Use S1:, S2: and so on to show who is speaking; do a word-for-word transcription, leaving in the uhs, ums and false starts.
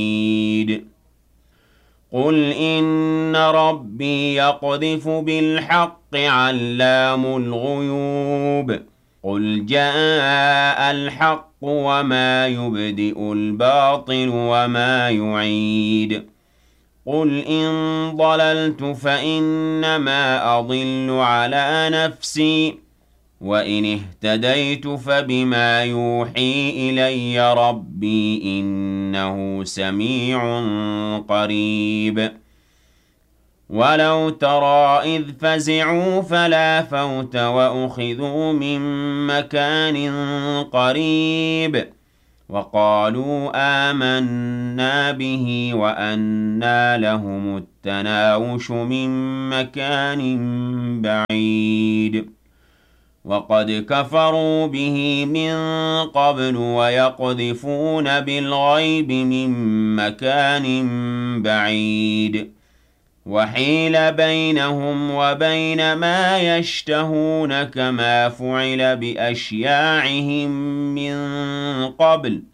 S1: قُلْ إِنَّ رَبِّي يَقْذِفُ بِالْحَقِّ عَلَّامُ الْغُيُوبِ قُلْ جَاءَ الْحَقُّ وَمَا يُبْدِئُ الْبَاطِلُ وَمَا يُعِيدُ قُلْ إِن ضَلَلْتُ فَإِنَّمَا أَضِلُّ عَلَىٰ نَفْسِي وَإِنِ اهْتَدَيْتُ فَبِمَا يُوحِي إِلَيَّ رَبِّي إِنَّهُ سَمِيعٌ قَرِيبٌ وَلَوْ تَرَىٰ إِذْ فَزِعُوا فَلَا فَوْتَ وَأُخِذُوا مِن مَّكَانٍ قَرِيبٍ وَقَالُوا آمَنَّا بِهِ وَأَنَّىٰ لَهُمُ التَّنَاوُشُ مِن مَّكَانٍ بَعِيدٍ وَقَدْ كَفَرُوا بِهِ مِن قَبْلُ وَيَقْذِفُونَ بِالْغَيْبِ مِن مَّكَانٍ بَعِيدٍ وَحِيلَ بَيْنَهُمْ وَبَيْنَ مَا يَشْتَهُونَ كَمَا فُعِلَ بِأَشْيَاعِهِم مِّن قَبْلُ